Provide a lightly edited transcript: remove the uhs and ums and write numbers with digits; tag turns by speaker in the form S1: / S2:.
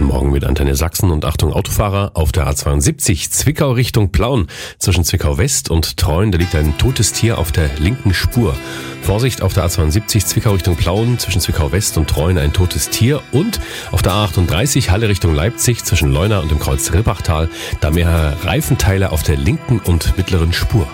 S1: Guten Morgen mit Antenne Sachsen und Achtung Autofahrer auf der A72 Zwickau Richtung Plauen. Zwischen Zwickau West und Treuen, da liegt ein totes Tier auf der linken Spur. Vorsicht auf der A72 Zwickau Richtung Plauen, zwischen Zwickau West und Treuen ein totes Tier. Und auf der A38 Halle Richtung Leipzig zwischen Leuna und dem Kreuz Rippachtal, da mehrere Reifenteile auf der linken und mittleren Spur.